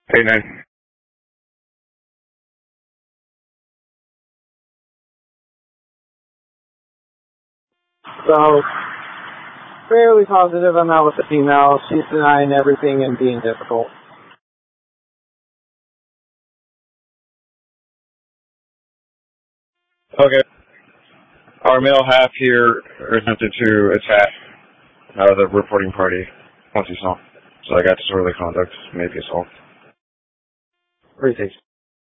Hey, man. So, fairly positive I'm out with the female. She's denying everything and being difficult. Okay. Our male half here attempted to attack the reporting party once he saw. So I got disorderly conduct, maybe assault. Appreciate you.